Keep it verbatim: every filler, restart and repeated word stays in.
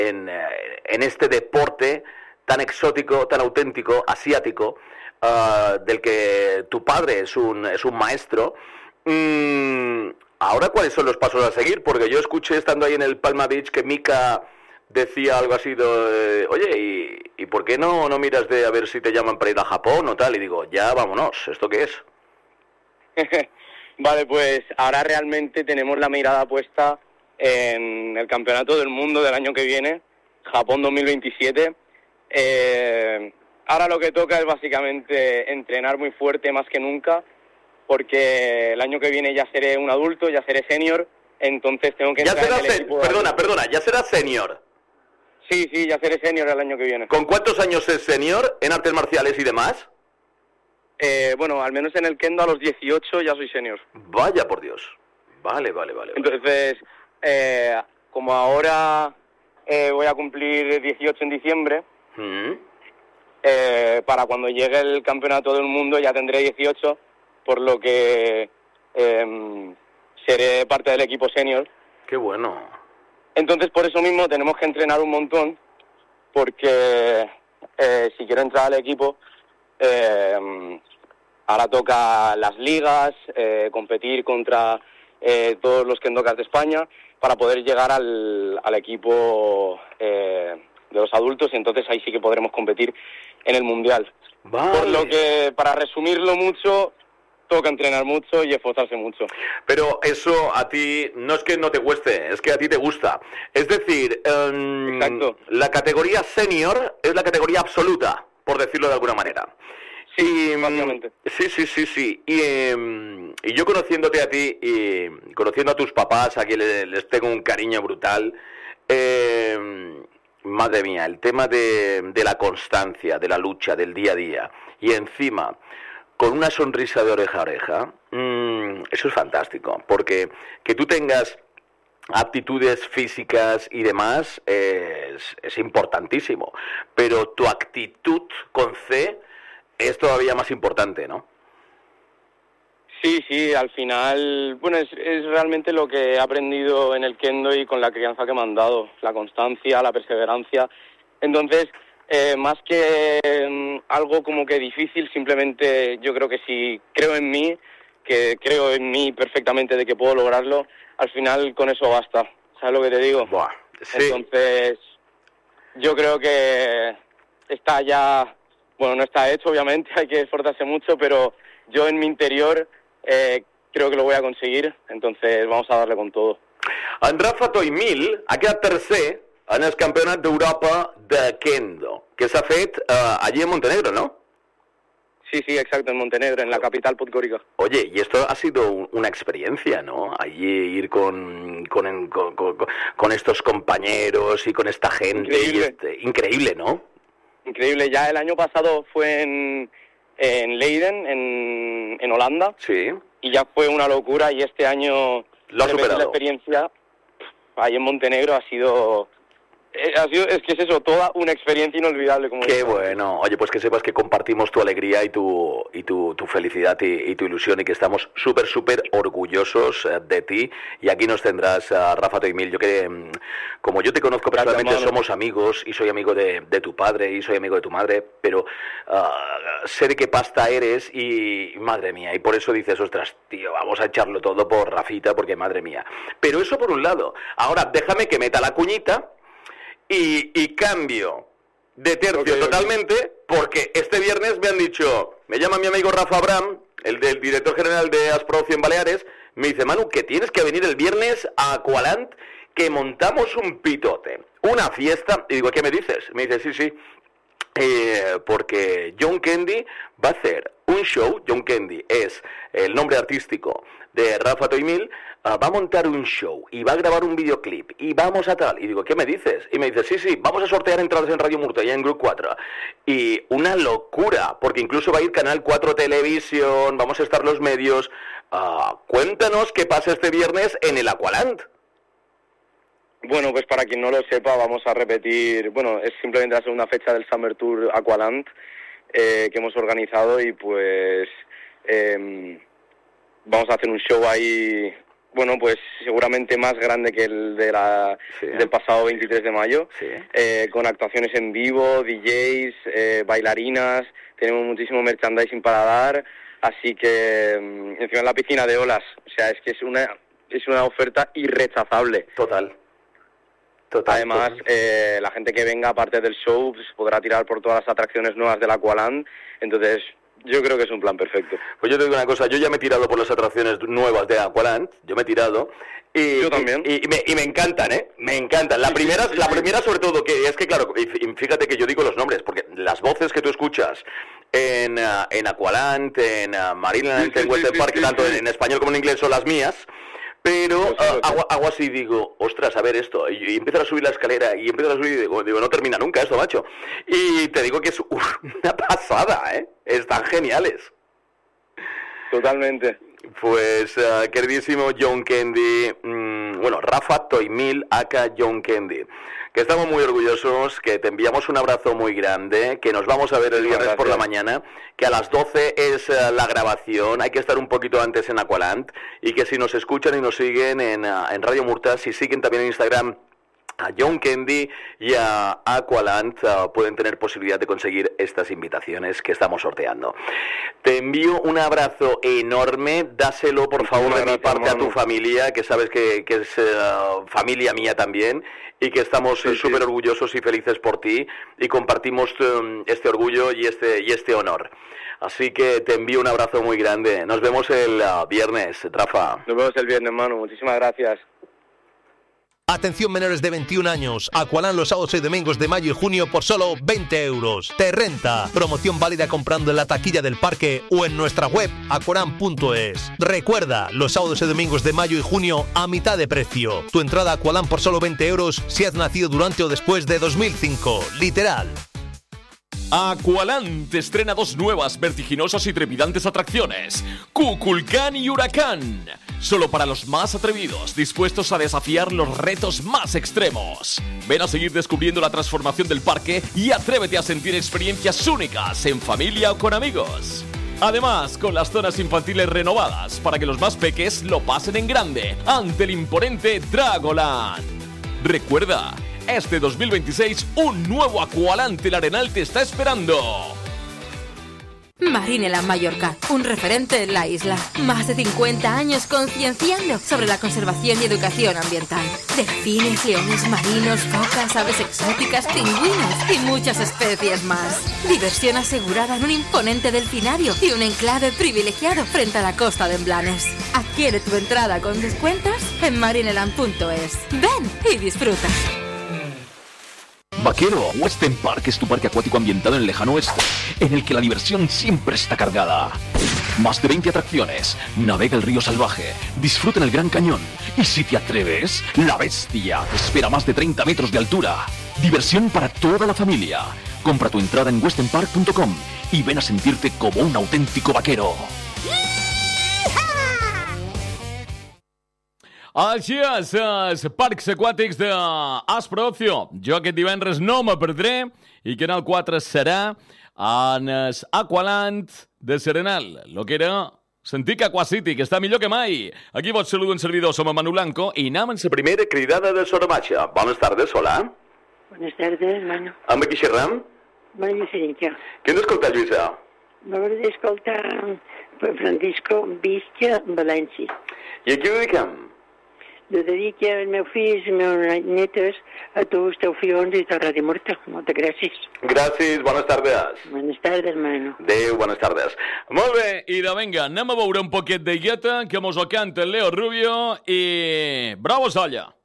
en, en este deporte tan exótico, tan auténtico, asiático, uh, del que tu padre es un, es un maestro. Mm, ahora, ¿cuáles son los pasos a seguir? Porque yo escuché estando ahí en el Palma Beach que Mika decía algo así de, oye, ¿y, y por qué no, no miras de a ver si te llaman para ir a Japón o tal? Y digo, ya vámonos, ¿esto qué es? Vale, pues ahora realmente tenemos la mirada puesta en el Campeonato del Mundo del año que viene, Japón dos mil veintisiete. Eh, ahora lo que toca es básicamente entrenar muy fuerte más que nunca, porque el año que viene ya seré un adulto, ya seré senior, entonces tengo que ya entrar serás en el equipo. Perdona, perdona, ¿ya serás senior? Sí, sí, ya seré senior el año que viene. ¿Con cuántos años es senior en artes marciales y demás? Eh, bueno, al menos en el kendo a los dieciocho ya soy senior. Vaya por Dios. Vale, vale, vale. Entonces, eh, como ahora eh, voy a cumplir dieciocho en diciembre, ¿Mm? eh, para cuando llegue el campeonato del mundo ya tendré dieciocho, por lo que eh, seré parte del equipo senior. Qué bueno. Entonces, por eso mismo tenemos que entrenar un montón, porque eh, si quiero entrar al equipo, eh, ahora toca las ligas, eh, competir contra eh, todos los kendokas de España para poder llegar al, al equipo eh, de los adultos, y entonces ahí sí que podremos competir en el Mundial. Vale. Por lo que, para resumirlo mucho, toca entrenar mucho y esforzarse mucho. Pero eso a ti no es que no te cueste, es que a ti te gusta. Es decir, um, la categoría senior es la categoría absoluta, por decirlo de alguna manera. Sí, básicamente. Sí, sí, sí, sí. Y, eh, y yo conociéndote a ti y conociendo a tus papás, a quienes les tengo un cariño brutal, eh, madre mía, el tema de, de la constancia, de la lucha, del día a día, y encima con una sonrisa de oreja a oreja, mmm, eso es fantástico, porque que tú tengas aptitudes físicas y demás es, es importantísimo, pero tu actitud con C es todavía más importante, ¿no? Sí, sí, al final, bueno, es, es realmente lo que he aprendido en el kendo y con la crianza que me han dado, la constancia, la perseverancia. Entonces, eh, más que eh, algo como que difícil, simplemente yo creo que si creo en mí, que creo en mí perfectamente de que puedo lograrlo, al final con eso basta. ¿Sabes lo que te digo? Buah, sí. Entonces, yo creo que está ya, bueno, no está hecho, obviamente, hay que esforzarse mucho, pero yo en mi interior eh, creo que lo voy a conseguir, entonces vamos a darle con todo. En Rafa Toimil ha quedat tercer en el Campionat d'Europa de Kendo, que s'ha fet uh, allí en Montenegro, ¿no? Sí, sí, exacto, en Montenegro, en la capital podgórica. Oye, y esto ha sido una experiencia, ¿no? Allí ir con, con, con, con, con estos compañeros y con esta gente. Increíble. Y este, increíble, ¿no? Increíble. Ya el año pasado fue en, en Leiden, en, en Holanda. Sí. Y ya fue una locura, y este año lo ha superado. La experiencia ahí en Montenegro ha sido... Ha sido, es que es eso, toda una experiencia inolvidable. Como Qué bueno. Oye, pues que sepas que compartimos tu alegría y tu y tu, tu felicidad y, y tu ilusión, y que estamos súper, súper orgullosos de ti. Y aquí nos tendrás, uh, Rafa Toimil. Yo que, como yo te conozco personalmente, somos amigos, y soy amigo de, de tu padre y soy amigo de tu madre, pero uh, sé de qué pasta eres y, madre mía, y por eso dices, ostras, tío, vamos a echarlo todo por Rafita, porque madre mía. Pero eso por un lado. Ahora, déjame que meta la cuñita Y, y cambio de tercio okay, totalmente, okay. Porque este viernes me han dicho, me llama mi amigo Rafa Abram, el del director general de Asprocio en Baleares, me dice, Manu, que tienes que venir el viernes a Aqualand, que montamos un pitote, una fiesta. Y digo, ¿qué me dices? Me dice, sí, sí, eh, porque John Candy va a hacer un show. John Candy es el nombre artístico de Rafa Toimil. Uh, va a montar un show y va a grabar un videoclip y vamos a tal. Y digo, ¿qué me dices? Y me dice, sí, sí, vamos a sortear entradas en Radio Murta, ya en Grup cuatro. Y una locura, porque incluso va a ir Canal cuatro Televisión, vamos a estar los medios. Uh, cuéntanos qué pasa este viernes en el Aqualand. Bueno, pues para quien no lo sepa, vamos a repetir, bueno, es simplemente la segunda fecha del Summer Tour Aqualand eh, que hemos organizado, y pues eh, vamos a hacer un show ahí bueno, pues seguramente más grande que el de la, sí. del pasado veintitrés de mayo, sí. eh, con actuaciones en vivo, D Js, eh, bailarinas, tenemos muchísimo merchandising para dar, así que encima en la piscina de olas, o sea, es que es una es una oferta irrechazable. Total. Total. Además, total. Eh, la gente que venga aparte del show pues, podrá tirar por todas las atracciones nuevas del Aqualand, entonces yo creo que es un plan perfecto. Pues yo te digo una cosa, yo ya me he tirado por las atracciones nuevas de Aqualand, yo me he tirado y, yo también. y, y, me, y me encantan, ¿eh? Me encantan. La sí, primera, sí, sí, la sí. primera sobre todo, que es que claro, y fíjate que yo digo los nombres, porque las voces que tú escuchas en, uh, en Aqualand, en uh, Marineland, sí, sí, en Western sí, Park, sí, tanto sí. en español como en inglés son las mías. Pero uh, hago, hago así y digo, ostras, a ver esto, y, y empiezo a subir la escalera, y empiezo a subir y digo, digo, no termina nunca esto, macho. Y te digo que es una pasada, ¿eh? Están geniales. Totalmente. Pues, uh, queridísimo John Candy, mmm, bueno, Rafa Toimil, aka John Candy, que estamos muy orgullosos, que te enviamos un abrazo muy grande, que nos vamos a ver el viernes por la mañana, que a las doce es uh, la grabación, hay que estar un poquito antes en Aqualand, y que si nos escuchan y nos siguen en, uh, en Radio Murta, si siguen también en Instagram a John Candy y a Aqualand, uh, pueden tener posibilidad de conseguir estas invitaciones que estamos sorteando. Te envío un abrazo enorme, dáselo por favor de mi parte a tu familia, que sabes que, que es uh, familia mía también, y que estamos súper sí, sí. orgullosos y felices por ti, y compartimos um, este orgullo y este, y este honor. Así que te envío un abrazo muy grande. Nos vemos el uh, viernes, Rafa. Nos vemos el viernes, Manu. Muchísimas gracias. Atención menores de veintiún años, Aqualand los sábados y domingos de mayo y junio por solo veinte euros. Te renta. Promoción válida comprando en la taquilla del parque o en nuestra web aqualand punto es. Recuerda, los sábados y domingos de mayo y junio a mitad de precio. Tu entrada a Aqualand por solo veinte euros si has nacido durante o después de dos mil cinco. Literal. Aqualand estrena dos nuevas, vertiginosas y trepidantes atracciones, Kukulcán y Huracán. Solo para los más atrevidos, dispuestos a desafiar los retos más extremos. Ven a seguir descubriendo la transformación del parque y atrévete a sentir experiencias únicas en familia o con amigos. Además, con las zonas infantiles renovadas para que los más peques lo pasen en grande ante el imponente Dragoland. Recuerda, este dos mil veintiséis un nuevo Aqualand El Arenal te está esperando. Marineland Mallorca, un referente en la isla. Más de cincuenta años concienciando sobre la conservación y educación ambiental. Delfines, leones marinos, focas, aves exóticas, pingüinos y muchas especies más. Diversión asegurada en un imponente delfinario y un enclave privilegiado frente a la costa de Emblanes. Adquiere tu entrada con descuentos en marineland punto es. Ven y disfruta. Vaquero, Western Park es tu parque acuático ambientado en el lejano oeste, en el que la diversión siempre está cargada. Más de veinte atracciones, navega el río salvaje, disfruta en el Gran Cañón y si te atreves, la bestia te espera a más de treinta metros de altura. Diversión para toda la familia. Compra tu entrada en western park punto com y ven a sentirte como un auténtico vaquero. Així és, els parcs aquàtics d'Aspro Ocio. Jo aquest divendres no me perdré i Canal quatre serà en el Aqualand de Serenal, lo que era Sentic Aquacity, que està millor que mai. Aquí vos saludo un servidor, som Manu Blanco i anem en la primera cridada de Soramatxa. Buenas tardes, hola. Buenas tardes, Manu. Amb qui xerram? Maria Serinca. Què hem d'escoltar, Lluïsa? M'agrada escoltar Francisco Vizca, València. I a qui ho dediquem? Lo dedico als meus fills i meus netes, a tots els teus fills i a Ràdio Murta. Moltes gràcies. Gràcies, buenas tardes. Buenas tardes, Manu. Adéu, buenas tardes. Molt bé, i de venga, anem a veure un poquet de guieta que mos ho canta el Leo Rubio i... Bravo, Solla!